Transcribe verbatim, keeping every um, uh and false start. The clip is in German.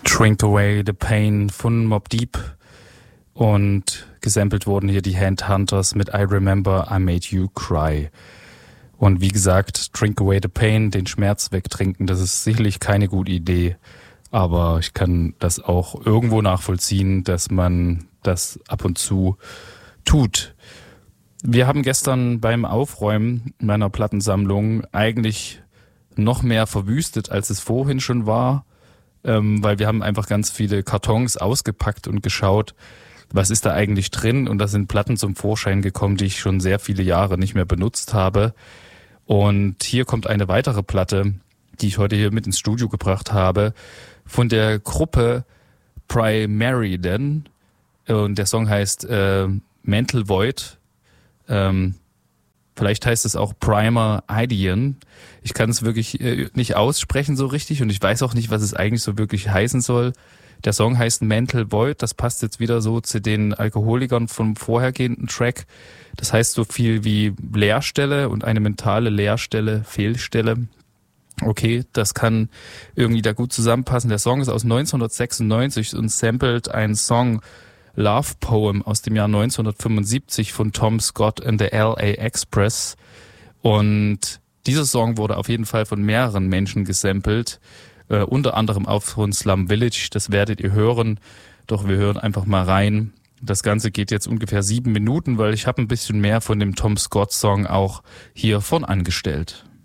Drink Away the Pain von Mobb Deep und gesampelt wurden hier die Handhunters mit I Remember I Made You Cry. Und wie gesagt, Drink Away the Pain, den Schmerz wegtrinken, das ist sicherlich keine gute Idee, aber ich kann das auch irgendwo nachvollziehen, dass man das ab und zu tut. Wir haben gestern beim Aufräumen meiner Plattensammlung eigentlich noch mehr verwüstet, als es vorhin schon war, ähm, weil wir haben einfach ganz viele Kartons ausgepackt und geschaut, was ist da eigentlich drin, und da sind Platten zum Vorschein gekommen, die ich schon sehr viele Jahre nicht mehr benutzt habe. Und hier kommt eine weitere Platte, die ich heute hier mit ins Studio gebracht habe, von der Gruppe Primary, und der Song heißt äh, Mental Void. Ähm, vielleicht heißt es auch Primer Idean. Ich kann es wirklich äh, nicht aussprechen so richtig, und ich weiß auch nicht, was es eigentlich so wirklich heißen soll. Der Song heißt Mental Void, das passt jetzt wieder so zu den Alkoholikern vom vorhergehenden Track. Das heißt so viel wie Leerstelle und eine mentale Leerstelle, Fehlstelle. Okay, das kann irgendwie da gut zusammenpassen. Der Song ist aus neunzehnhundertsechsundneunzig und samplet einen Song Love Poem aus dem Jahr neunzehnhundertfünfundsiebzig von Tom Scott and the L A Express. Und dieser Song wurde auf jeden Fall von mehreren Menschen gesampelt. Uh, unter anderem auch von Slum Village, das werdet ihr hören, doch wir hören einfach mal rein. Das Ganze geht jetzt ungefähr sieben Minuten, weil ich habe ein bisschen mehr von dem Tom Scott Song auch hier von angestellt.